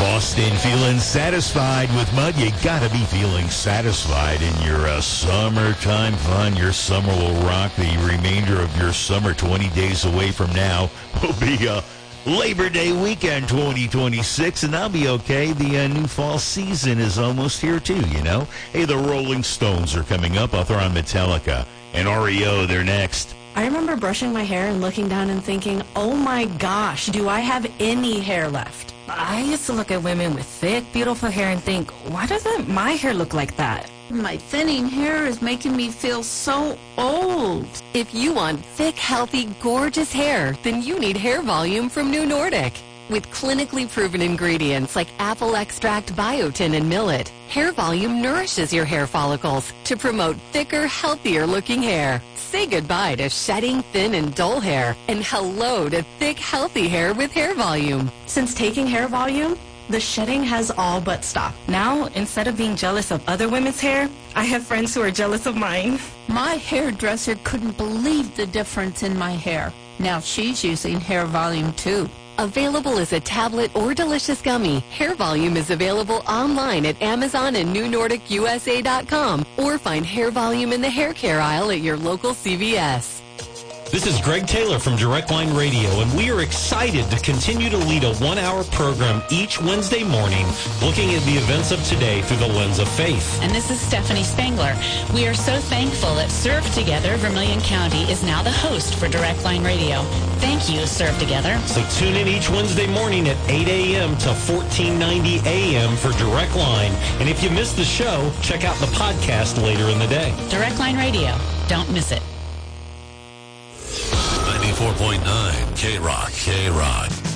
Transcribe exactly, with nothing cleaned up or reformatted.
Boston, feeling satisfied with mud? You gotta be feeling satisfied in your uh, summertime fun. Your summer will rock. The remainder of your summer, twenty days away from now, will be uh, Labor Day weekend twenty twenty-six, and I'll be okay. The uh, new fall season is almost here, too, you know? Hey, the Rolling Stones are coming up. I'll throw on Metallica and R E O. They're next. I remember brushing my hair and looking down and thinking, oh my gosh, do I have any hair left? I used to look at women with thick, beautiful hair and think, why doesn't my hair look like that? My thinning hair is making me feel so old. If you want thick, healthy, gorgeous hair, then you need Hair Volume from New Nordic. With clinically proven ingredients like apple extract, biotin, and millet, Hair Volume nourishes your hair follicles to promote thicker, healthier-looking hair. Say goodbye to shedding, thin, and dull hair, and hello to thick, healthy hair with Hair Volume. Since taking Hair Volume, the shedding has all but stopped. Now, instead of being jealous of other women's hair, I have friends who are jealous of mine. My hairdresser couldn't believe the difference in my hair. Now she's using Hair Volume too. Available as a tablet or delicious gummy, Hair Volume is available online at Amazon and New Nordic U S A dot com, or find Hair Volume in the hair care aisle at your local C V S. This is Greg Taylor from Direct Line Radio, and we are excited to continue to lead a one-hour program each Wednesday morning looking at the events of today through the lens of faith. And this is Stephanie Spangler. We are so thankful that Serve Together Vermilion County is now the host for Direct Line Radio. Thank you, Serve Together. So tune in each Wednesday morning at eight a.m. to fourteen ninety a.m. for Direct Line. And if you missed the show, check out the podcast later in the day. Direct Line Radio. Don't miss it. ninety-four point nine K-Rock, K-Rock.